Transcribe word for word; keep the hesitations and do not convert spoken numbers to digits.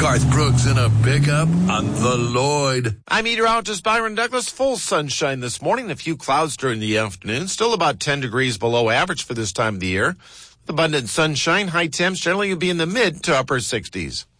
Garth Brooks in a pickup on the Lloyd. I'm meteorologist Byron Douglas. Full sunshine this morning, a few clouds during the afternoon. Still about ten degrees below average for this time of the year. With abundant sunshine, high temps generally will be in the mid to upper sixties.